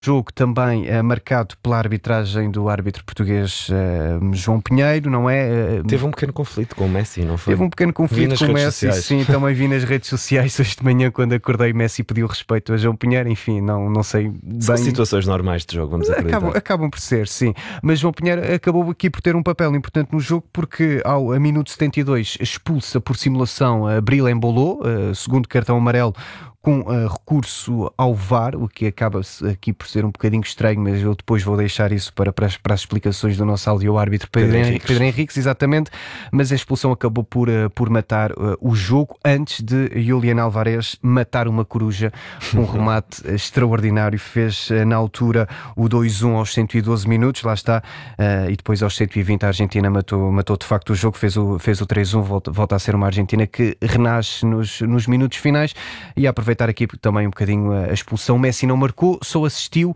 Jogo também marcado pela arbitragem do árbitro português João Pinheiro, não é? Teve um pequeno conflito com o Messi, não foi? Teve um pequeno conflito com o Messi, sim, também vi nas redes sociais hoje de manhã quando acordei. Messi pediu respeito a João Pinheiro, enfim, não sei bem. São situações normais de jogo, vamos acreditar. Acabam por ser, sim. Mas João Pinheiro acabou aqui por ter um papel importante no jogo porque a minuto 72 expulsa por simulação a Bril Embolo, segundo cartão amarelo, com recurso ao VAR, o que acaba aqui por ser um bocadinho estranho, mas eu depois vou deixar isso para as explicações do nosso áudio-árbitro Pedro Henriques, exatamente, mas a expulsão acabou por matar o jogo antes de Julián Álvarez matar uma coruja com um remate extraordinário. Fez na altura o 2-1 aos 112 minutos, lá está, e depois aos 120 a Argentina matou de facto o jogo, fez o 3-1, volta a ser uma Argentina que renasce nos minutos finais. E aproveitar aqui também um bocadinho a expulsão. Messi não marcou, só assistiu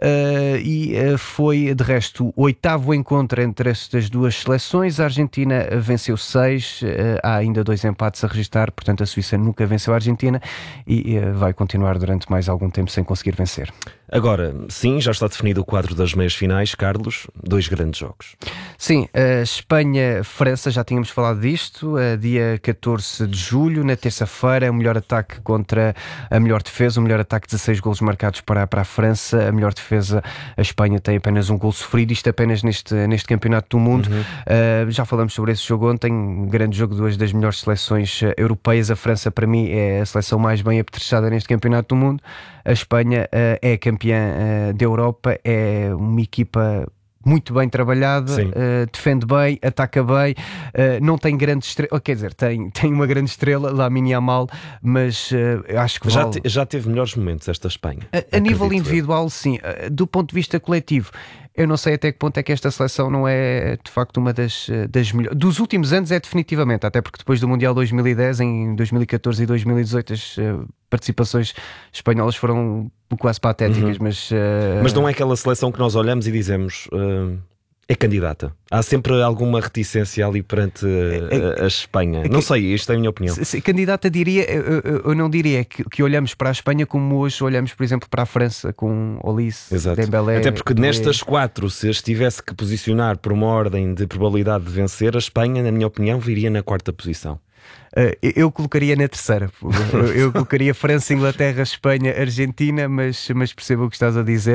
e foi de resto o 8º encontro entre estas duas seleções. A Argentina venceu 6, há ainda 2 empates a registrar, portanto a Suíça nunca venceu a Argentina e vai continuar durante mais algum tempo sem conseguir vencer. Agora, sim, já está definido o quadro das meias finais. Carlos, 2 grandes jogos. Sim, Espanha-França, já tínhamos falado disto, dia 14 de julho, na terça-feira, o melhor ataque contra a melhor defesa, o melhor ataque, 16 golos marcados para a França, a melhor defesa, a Espanha tem apenas um gol sofrido, isto apenas neste campeonato do mundo. Já falamos sobre esse jogo ontem, um grande jogo, 2 das melhores seleções europeias. A França, para mim, é a seleção mais bem apetrechada neste campeonato do mundo. A Espanha é campeã da Europa, é uma equipa muito bem trabalhada, defende bem, ataca bem, não tem grande estrela, quer dizer, tem uma grande estrela, Lamine Yamal, mas acho que já teve melhores momentos esta Espanha. A nível individual, sim. Do ponto de vista coletivo, eu não sei até que ponto é que esta seleção não é de facto uma das melhores. Dos últimos anos é definitivamente, até porque depois do Mundial 2010, em 2014 e 2018 as participações espanholas foram quase patéticas, mas não é aquela seleção que nós olhamos e dizemos é candidata. Há sempre alguma reticência ali perante a Espanha. Não sei, isto é a minha opinião. Candidata, diria, eu não diria que olhamos para a Espanha como hoje olhamos, por exemplo, para a França com Olise, Dembélé. Até porque nestas 4, se as tivesse que posicionar por uma ordem de probabilidade de vencer, a Espanha, na minha opinião, viria na 4ª posição. Eu colocaria na terceira. Eu colocaria França, Inglaterra, Espanha, Argentina, mas percebo o que estás a dizer.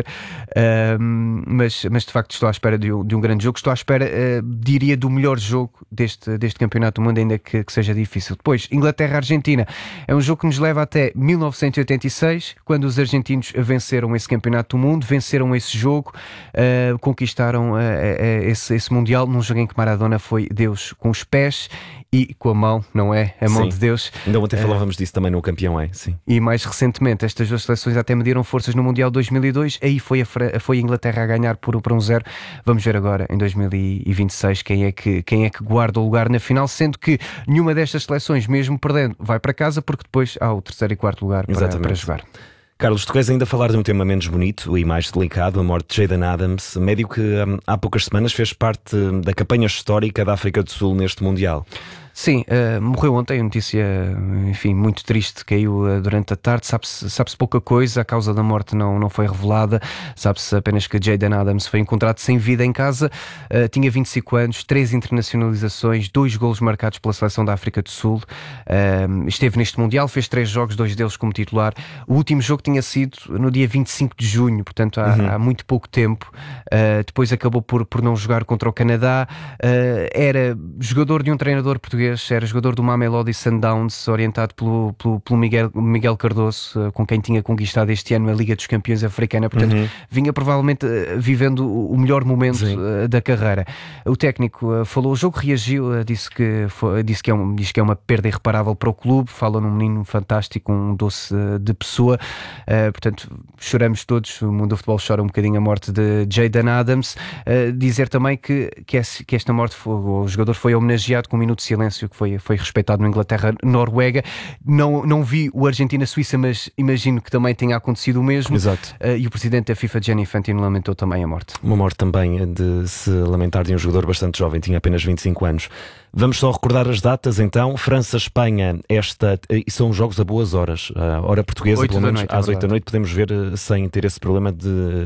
Mas de facto estou à espera de um grande jogo. Estou à espera, diria, do melhor jogo deste campeonato do mundo, ainda que seja difícil. Depois, Inglaterra-Argentina é um jogo que nos leva até 1986, quando os argentinos venceram esse campeonato do mundo, venceram esse jogo, conquistaram esse Mundial, num jogo em que Maradona foi Deus com os pés e com a mão, não é? A mão de Deus. Ainda ontem falávamos disso também no Campeão, sim. E mais recentemente, estas duas seleções até mediram forças no Mundial 2002, aí foi a Inglaterra a ganhar por 1-0. Vamos ver agora, em 2026, quem é que guarda o lugar na final, sendo que nenhuma destas seleções, mesmo perdendo, vai para casa, porque depois há o 3º e 4º lugar para jogar. Carlos, tu queres ainda falar de um tema menos bonito e mais delicado, a morte de Jayden Adams, médio que há poucas semanas fez parte da campanha histórica da África do Sul neste Mundial. Sim, morreu ontem, a notícia, enfim, muito triste, caiu durante a tarde, sabe-se pouca coisa, a causa da morte não foi revelada, sabe-se apenas que Jayden Adams foi encontrado sem vida em casa, tinha 25 anos, 3 internacionalizações, 2 golos marcados pela seleção da África do Sul, esteve neste Mundial, fez 3 jogos, 2 deles como titular. O último jogo tinha sido no dia 25 de junho, portanto há muito pouco tempo. Depois acabou por não jogar contra o Canadá, era jogador de um treinador português, era jogador do Mamelodi Sundowns, orientado pelo Miguel Cardoso, com quem tinha conquistado este ano a Liga dos Campeões Africana, portanto vinha provavelmente vivendo o melhor momento da carreira. O técnico falou o jogo, reagiu, disse que é uma perda irreparável para o clube, fala num menino fantástico, um doce de pessoa, portanto choramos todos, o mundo do futebol chora um bocadinho a morte de Jayden Adams. Dizer também que esta morte, o jogador foi homenageado com um minuto de silêncio silêncio que foi respeitado no Inglaterra-Noruega. Não vi o Argentina-Suíça, mas imagino que também tenha acontecido o mesmo. Exato. E o presidente da FIFA, Gianni Infantino, lamentou também a morte. Uma morte também de se lamentar de um jogador bastante jovem, tinha apenas 25 anos. Vamos só recordar as datas então. França-Espanha, são jogos a boas horas. A hora portuguesa, pelo menos às 8 da noite, podemos ver sem ter esse problema de